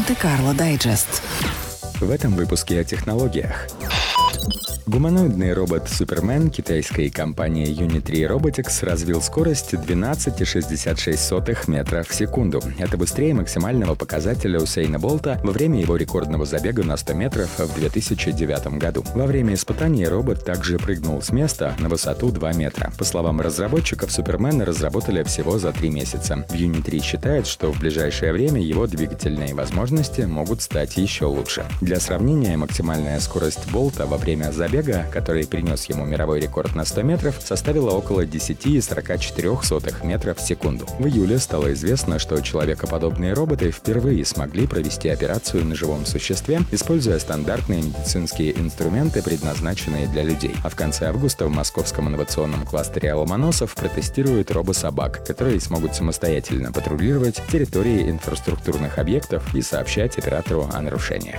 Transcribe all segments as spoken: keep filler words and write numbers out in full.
Монте-Карло Дайджест. В этом выпуске о технологиях. Гуманоидный робот Супермен китайской компании Unitree Robotics развил скорость двенадцать целых шестьдесят шесть сотых метра в секунду. Это быстрее максимального показателя Усейна Болта во время его рекордного забега на сто метров в две тысячи девятом году. Во время испытаний робот также прыгнул с места на высоту два метра. По словам разработчиков, Супермен разработали всего за три месяца. Unitree считает, что в ближайшее время его двигательные возможности могут стать еще лучше. Для сравнения, максимальная скорость Болта во время забега, который принес ему мировой рекорд на сто метров, составила около десять целых сорок четыре сотых метра в секунду. В июле стало известно, что человекоподобные роботы впервые смогли провести операцию на живом существе, используя стандартные медицинские инструменты, предназначенные для людей. А в конце августа в московском инновационном кластере Ломоносов протестируют робособак, которые смогут самостоятельно патрулировать территории инфраструктурных объектов и сообщать оператору о нарушениях.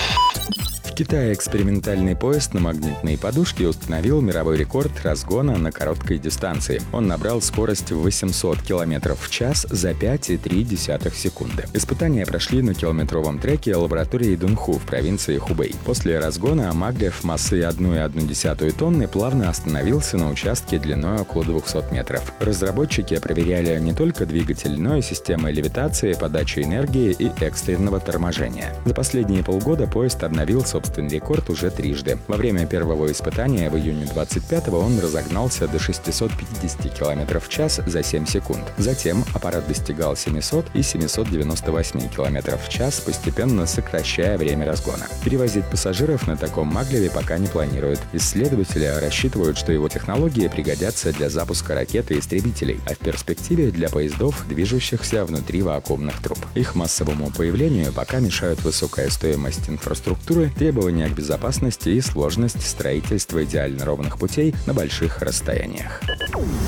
В Китае экспериментальный поезд на магнитной подушке установил мировой рекорд разгона на короткой дистанции. Он набрал скорость в восемьсот километров в час за пять целых три десятых секунды. Испытания прошли на километровом треке лаборатории Дунху в провинции Хубэй. После разгона магнев массой одна целая одна десятая тонны плавно остановился на участке длиной около двухсот метров. Разработчики проверяли не только двигатель, но и системы левитации, подачи энергии и экстренного торможения. За последние полгода поезд обновил собственный рекорд уже трижды. Во время первого испытания в июне двадцать пятого он разогнался до шестисот пятидесяти километров в час за семь секунд. Затем аппарат достигал семисот и семисот девяноста восьми километров в час, постепенно сокращая время разгона. Перевозить пассажиров на таком магневе пока не планируют. Исследователи рассчитывают, что его технологии пригодятся для запуска ракет и истребителей, а в перспективе для поездов, движущихся внутри вакуумных труб. Их массовому появлению пока мешают высокая стоимость инфраструктуры, требования к безопасности и сложность строительства идеально ровных путей на больших расстояниях.